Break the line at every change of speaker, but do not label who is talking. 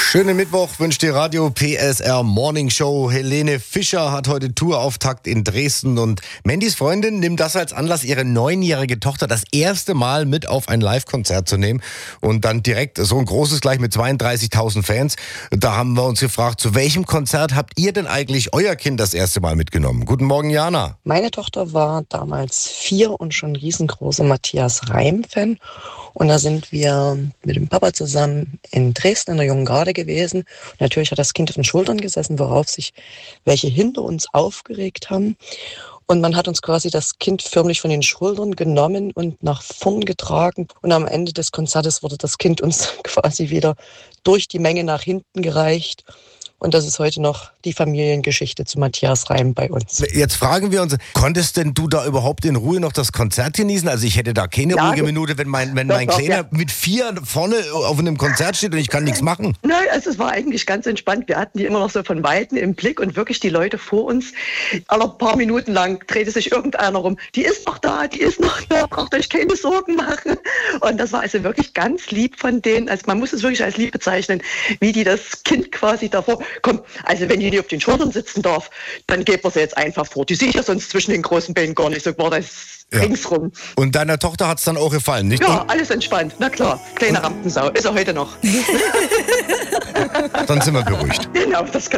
Schönen Mittwoch wünscht die Radio PSR Morning Show. Helene Fischer hat heute Tourauftakt in Dresden und Mandys Freundin nimmt das als Anlass, ihre 9-jährige Tochter das erste Mal mit auf ein Live-Konzert zu nehmen und dann direkt so ein großes gleich mit 32.000 Fans. Da haben wir uns gefragt, zu welchem Konzert habt ihr denn eigentlich euer Kind das erste Mal mitgenommen? Guten Morgen, Jana.
Meine Tochter war damals 4 und schon riesengroßer Matthias Reim-Fan. Und da sind wir mit dem Papa zusammen in Dresden in der Jungen Garde gewesen. Und natürlich hat das Kind auf den Schultern gesessen, worauf sich welche hinter uns aufgeregt haben. Und man hat uns quasi das Kind förmlich von den Schultern genommen und nach vorn getragen. Und am Ende des Konzertes wurde das Kind uns quasi wieder durch die Menge nach hinten gereicht. Und das ist heute noch die Familiengeschichte zu Matthias Reim bei uns.
Jetzt fragen wir uns, konntest denn du da überhaupt in Ruhe noch das Konzert genießen? Also ich hätte da keine ruhige Minute, wenn mein Kleiner mit 4 vorne auf einem Konzert steht und ich kann nichts machen.
Nein, also es war eigentlich ganz entspannt. Wir hatten die immer noch so von Weitem im Blick und wirklich die Leute vor uns. Alle paar Minuten lang drehte sich irgendeiner rum. Die ist noch da, braucht euch keine Sorgen machen. Und das war also wirklich ganz lieb von denen. Also man muss es wirklich als lieb bezeichnen, wie die das Kind quasi davor... Komm, also wenn die nicht auf den Schultern sitzen darf, dann geben wir sie jetzt einfach vor. Die sieht ja sonst zwischen den großen Beinen gar nicht, so war das ringsrum.
Und deiner Tochter hat es dann auch gefallen, nicht?
Ja, alles entspannt, na klar. Kleine Rampensau, ist er heute noch.
Dann sind wir beruhigt.
Genau, das kann